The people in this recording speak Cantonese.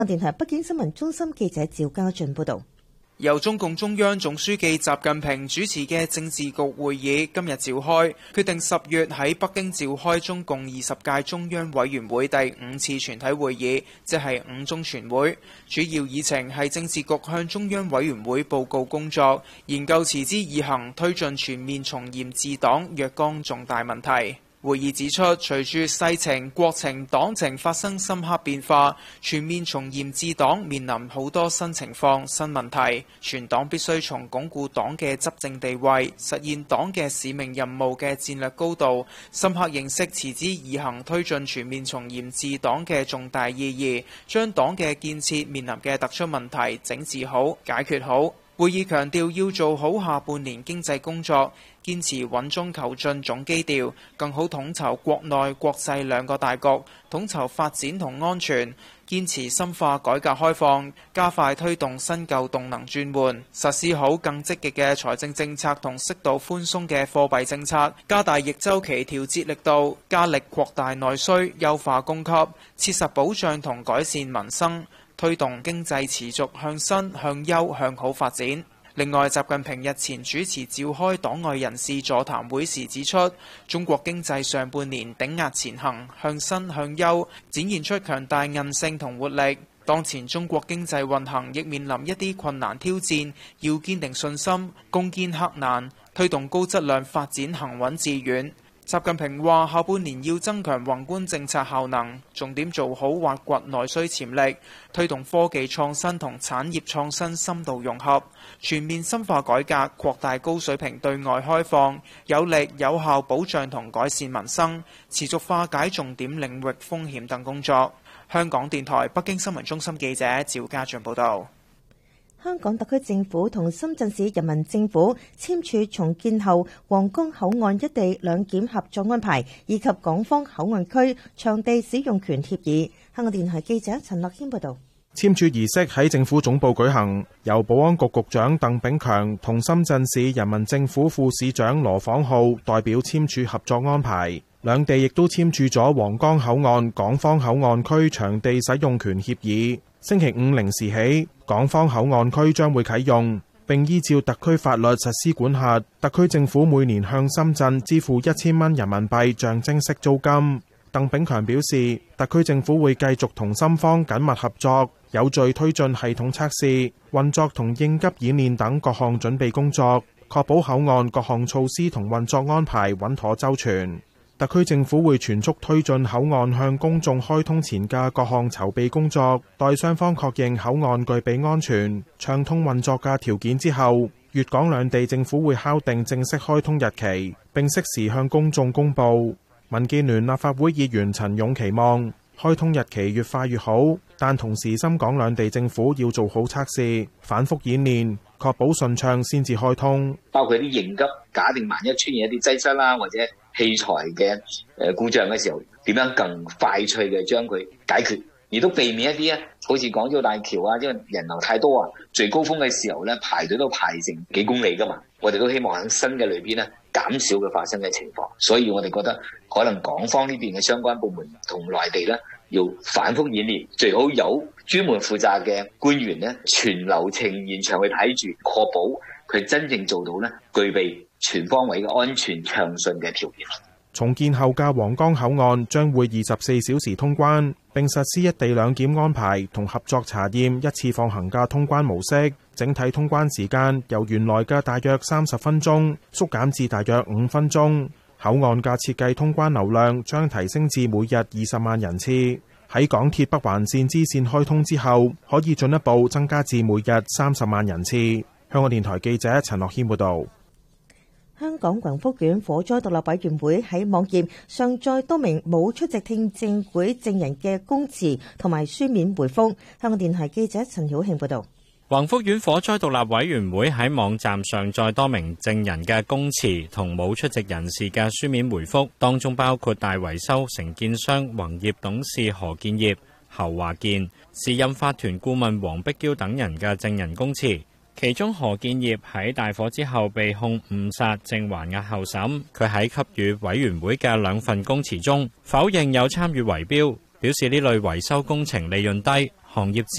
電台北京新聞中心記者趙家俊報道。 由中共中央總書記習近平主持嘅政治局會議今日召開，決定10月喺北京召開中共20屆中央委員會第5次全體會議，即係5中全會。主要議程係政治局向中央委員會報告工作，研究持之以恆推進全面從嚴治黨若干重大問題。會議指出，隨住世情、國情、黨情發生深刻變化，全面從嚴治黨面臨好多新情況、新問題。全黨必須從鞏固黨嘅執政地位、實現黨嘅使命任務嘅戰略高度，深刻認識持之以恆推進全面從嚴治黨嘅重大意義，將黨嘅建設面臨嘅突出問題整治好、解決好。會議強調要做好下半年經濟工作，堅持穩中求進總基調，更好統籌國內國際兩個大局，統籌發展同安全，堅持深化改革開放，加快推動新舊動能轉換，實施好更積極嘅財政政策同適度寬鬆嘅貨幣政策，加大逆週期調節力度，加力擴大內需，優化供給，切實保障同改善民生，推動經濟持續向新、向優、向好發展。另外，習近平日前主持召開黨外人士座談會時指出，中國經濟上半年頂壓前行，向新向優，展現出強大韌性同活力。當前中國經濟運行亦面臨一啲困難挑戰，要堅定信心，攻堅克難，推動高質量發展行穩致遠。習近平話：下半年要增強宏觀政策效能，重點做好挖掘內需潛力，推動科技創新同產業創新深度融合，全面深化改革，擴大高水平對外開放，有力有效保障同改善民生，持續化解重點領域風險等工作。香港電台北京新聞中心記者趙家俊報道。 香港特區政府同深圳市人民政府簽署重建後皇崗口岸一地兩檢合作安排，以及港方口岸區場地使用權協議。香港電台記者陳樂謙報道。 簽署儀式喺政府總部舉行，由保安局局長鄧炳強同深圳市人民政府副市長羅晃浩代表簽署合作安排。兩地亦都簽署咗皇崗口岸港方口岸區場地使用權協議。星期五零時起，港方口岸區將會啟用，並依照特區法律實施管轄。特區政府每年向深圳支付1000蚊人民幣象徵式租金。鄧炳強表示，特區政府會繼續同深方緊密合作，有序推進系統測試、運作同應急演練等各項準備工作，確保口岸各項措施同運作安排穩妥周全。特區政府會全速推進口岸向公眾開通前嘅各項籌備工作，待雙方確認口岸具備安全、暢通運作嘅條件之後，粵港兩地政府會敲定正式開通日期，並適時向公眾公佈。民建聯立法會議員陳勇期望開通日期越快越好，但同時深港兩地政府要做好測試、反覆演練，確保順暢先至開通。 包括啲應急，假定萬一出現一啲擠塞啦，或者器材嘅故障嘅時候，點樣更快脆嘅將佢解決，而都避免一啲好似港珠澳大橋啊，因為人流太多啊，最高峰嘅時候咧排隊都排成幾公里噶嘛。我哋都希望喺新嘅裏邊咧減少嘅發生嘅情況，所以我哋覺得可能港方呢邊嘅相關部門同內地咧要反覆演練，最好有專門負責嘅官員咧全流程現場去睇住，確保佢真正做到咧具備全方位嘅安全暢順嘅條件。 重建後嘅皇崗口岸將會24小時通關，並實施一地兩檢安排同合作查驗一次放行嘅通關模式。整體通關時間由原來嘅大約30分鐘縮減至大約5分鐘。口岸嘅設計通關流量將提升至每日20萬人次。喺港鐵北環線支線開通之後，可以進一步增加至每日30萬人次。香港電台記者陳樂謙報道。 香港宏福苑火災獨立委員會喺網頁上載多名冇出席聽證會證人嘅供詞同埋書面回覆。香港電台記者陳曉慶報道。 宏福苑火災獨立委員會喺網站上載多名證人嘅供詞同冇出席人士嘅書面回覆，當中包括大維修承建商宏業董事何建業、侯華健、時任法團顧問黃碧嬌等人嘅證人供詞。其中何建業喺大火之後被控誤殺，正還押候審。佢喺給予委員會嘅2份供詞中否認有參與圍標，表示呢類維修工程利潤低， 行業